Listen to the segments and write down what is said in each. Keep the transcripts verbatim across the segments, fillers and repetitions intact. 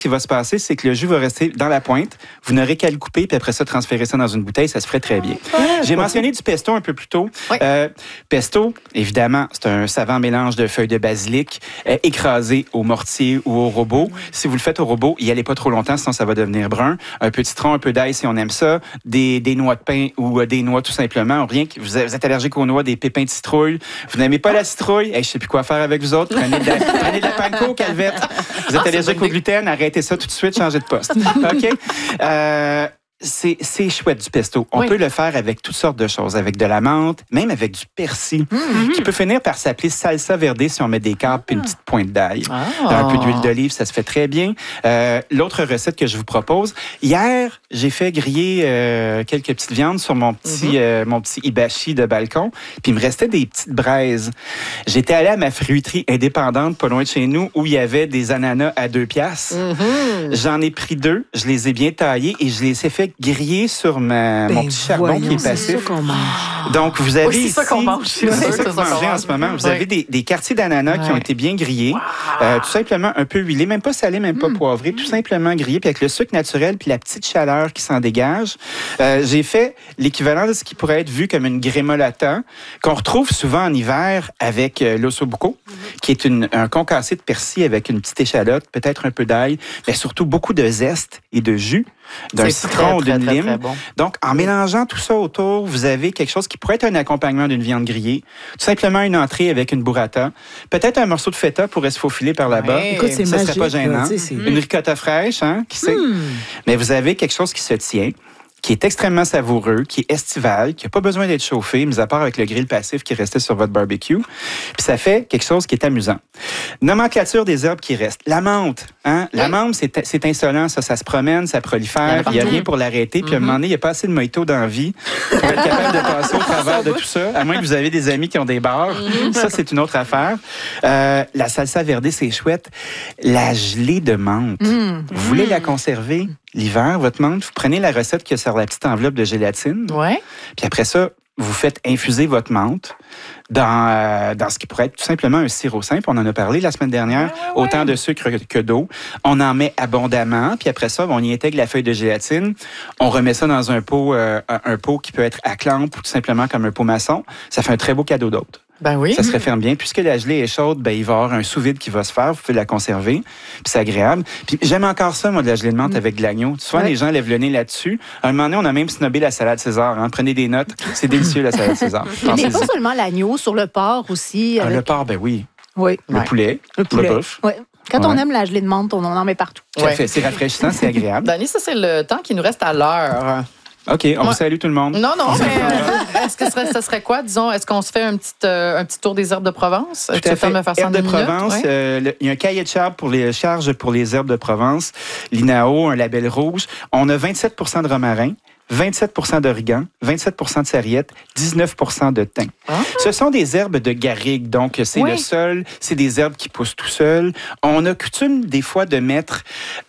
Ce qui va se passer, c'est que le jus va rester dans la pointe. Vous n'aurez qu'à le couper, puis après ça, transférer ça dans une bouteille. Ça se ferait très bien. J'ai mentionné du pesto un peu plus tôt. Oui. Euh, pesto, évidemment, c'est un savant mélange de feuilles de basilic euh, écrasées au mortier ou au robot. Mm. Si vous le faites au robot, y allez pas trop longtemps, sinon ça va devenir brun. Un peu de citron, un peu d'ail si on aime ça. Des, des noix de pain ou euh, des noix tout simplement. Rien que vous êtes allergique aux noix, des pépins de citrouille. Vous n'aimez pas la citrouille? Hey, je sais plus quoi faire avec vous autres. Prenez de la, prenez de la panko, Calvette. Vous êtes Ah, allergique au gluten, arrêtez ça tout de suite, changez de poste. OK? Euh, c'est, c'est chouette du pesto. On oui. peut le faire avec toutes sortes de choses, avec de la menthe, même avec du persil, mm-hmm. qui peut finir par s'appeler salsa verde si on met des câbles et une petite pointe d'ail. Ah. Un peu d'huile d'olive, ça se fait très bien. Euh, l'autre recette que je vous propose, hier, j'ai fait griller euh, quelques petites viandes sur mon petit, mm-hmm. euh, mon petit hibachi de balcon, puis il me restait des petites braises. J'étais allé à ma fruiterie indépendante, pas loin de chez nous, où il y avait des ananas à deux piastres. Mm-hmm. J'en ai pris deux, je les ai bien taillés et je les ai fait griller sur ma, ben mon petit charbon voyons, qui est passif. C'est ça qu'on mange. Donc, vous avez oui, c'est ici... ça qu'on mange. C'est, c'est ça que vous mangez en ce moment. Vous oui. avez des, des quartiers d'ananas oui. qui ont été bien grillés, wow. euh, tout simplement un peu huilés, même pas salés, même pas mm. poivrés, tout simplement grillés, puis avec le sucre naturel puis la petite chaleur qui s'en dégage. Euh, j'ai fait l'équivalent de ce qui pourrait être vu comme une grémolata, qu'on retrouve souvent en hiver avec euh, l'ossobuco, mm. qui est une, un concassé de persil avec une petite échalote, peut-être un peu d'ail, mais surtout beaucoup de zeste et de jus. D'un c'est citron ou d'une très, lime. très bon. Donc, en mélangeant tout ça autour, vous avez quelque chose qui pourrait être un accompagnement d'une viande grillée. Tout simplement une entrée avec une burrata. Peut-être un morceau de feta pourrait se faufiler par là-bas. Ouais. Écoute, c'est ça magique, serait pas gênant. là, c'est... Une ricotta fraîche, hein, qui sait. Mm. Mais vous avez quelque chose qui se tient, qui est extrêmement savoureux, qui est estival, qui n'a pas besoin d'être chauffé, mis à part avec le grill passif qui restait sur votre barbecue. Puis ça fait quelque chose qui est amusant. Nomenclature des herbes qui restent. La menthe. Hein? La oui. menthe, c'est, c'est insolent, ça. Ça se promène, ça prolifère. Il n'y a rien pour l'arrêter. Puis mm-hmm. à un moment donné, il n'y a pas assez de mojito dans la vie pour être capable de passer au travers de tout ça. À moins que vous avez des amis qui ont des bars. Mm-hmm. Ça, c'est une autre affaire. Euh, la salsa verde, c'est chouette. La gelée de menthe. Mm-hmm. Vous voulez la conserver? L'hiver, votre menthe, vous prenez la recette qui est sur la petite enveloppe de gélatine. Ouais. Puis après ça, vous faites infuser votre menthe dans, euh, dans ce qui pourrait être tout simplement un sirop simple. On en a parlé la semaine dernière. Ouais, ouais, autant ouais. de sucre que d'eau. On en met abondamment. Puis après ça, on y intègre la feuille de gélatine. On remet ça dans un pot, euh, un pot qui peut être à clampe ou tout simplement comme un pot maçon. Ça fait un très beau cadeau d'hôte. Ben oui. Ça se referme bien. Puisque la gelée est chaude, ben, il va y avoir un sous-vide qui va se faire. Vous pouvez la conserver. Puis c'est agréable. Puis j'aime encore ça, moi, de la gelée de menthe mmh. avec de l'agneau. Souvent, ouais. les gens lèvent le nez là-dessus. À un moment donné, on a même snobé la salade César. Hein. Prenez des notes. C'est délicieux, la salade César. Mais pas seulement l'agneau, sur le porc aussi. Ah, avec... Le porc, ben oui. Oui. Le ouais. poulet. Le poulet. Le bœuf. Oui. Quand ouais. on aime la gelée de menthe, on en met partout. Tout à fait. C'est rafraîchissant, c'est agréable. Dani, ça, c'est le temps qui nous reste à l'heure. OK, on ouais. vous salue tout le monde. Non, non, mais euh, est-ce que ce serait, ça serait quoi, disons, est-ce qu'on se fait un petit, euh, un petit tour des herbes de Provence? Tout à fait. Me faire herbes de Provence, il ouais. euh, y a un cahier de charge pour les charges pour les herbes de Provence, l'I N A O, un label rouge. On a vingt-sept pour cent de romarin, vingt-sept pour cent d'origan, vingt-sept pour cent de sarriette, dix-neuf pour cent de thym. Ah. Ce sont des herbes de garrigue, donc c'est oui. le sol, c'est des herbes qui poussent tout seuls. On a coutume des fois de mettre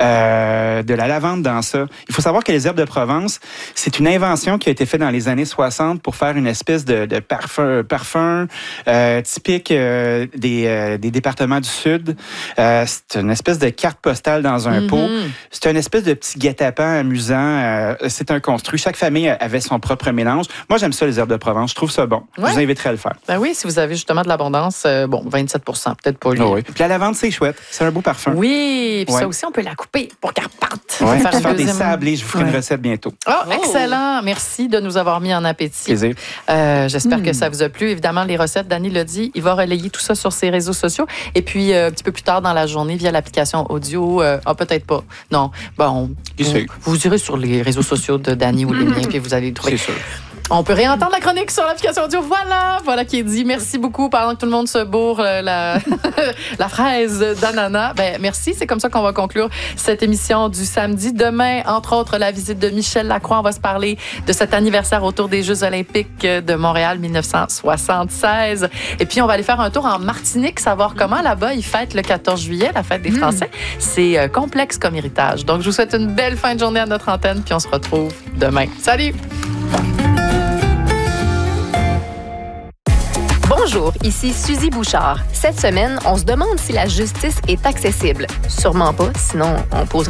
euh, de la lavande dans ça. Il faut savoir que les herbes de Provence, c'est une invention qui a été faite dans les années soixante pour faire une espèce de, de parfum, parfum euh, typique euh, des, euh, des départements du Sud. Euh, c'est une espèce de carte postale dans un mm-hmm. pot. C'est une espèce de petit guet-apens amusant. Euh, c'est un construit. Chaque famille avait son propre mélange. Moi, j'aime ça, les herbes de Provence. Je trouve ça bon. Ouais. Je vous inviterai à le faire. Ben oui, si vous avez justement de l'abondance, euh, bon, vingt-sept pour cent, peut-être pas lui. Oh oui. Puis la lavande, c'est chouette. C'est un beau parfum. Oui, puis ouais. ça aussi, on peut la couper pour qu'elle parte. Ouais. Faire, faire des sablés. Je vous ferai ouais. une recette bientôt. Oh, oh, excellent. Merci de nous avoir mis en appétit. Plaisir. Euh, j'espère mm. que ça vous a plu. Évidemment, les recettes, Dani l'a dit, il va relayer tout ça sur ses réseaux sociaux. Et puis, euh, un petit peu plus tard dans la journée, via l'application audio, euh, ah, peut-être pas. Non. Bon, vous, vous irez sur les réseaux sociaux de Dani ou les miens, puis vous allez le trouver. C'est sûr. On peut réentendre la chronique sur l'application audio. Voilà, voilà qui est dit. Merci beaucoup. Pendant que tout le monde se bourre euh, la, la fraise d'ananas. Ben, merci. C'est comme ça qu'on va conclure cette émission du samedi. Demain, entre autres, la visite de Michel Lacroix. On va se parler de cet anniversaire autour des Jeux olympiques de Montréal dix-neuf cent soixante-seize. Et puis, on va aller faire un tour en Martinique, savoir comment là-bas ils fêtent le quatorze juillet, la fête des Français. Mmh. C'est euh, complexe comme héritage. Donc, je vous souhaite une belle fin de journée à notre antenne. Puis, on se retrouve demain. Salut! Bonjour, ici Suzy Bouchard. Cette semaine, on se demande si la justice est accessible. Sûrement pas, sinon on posera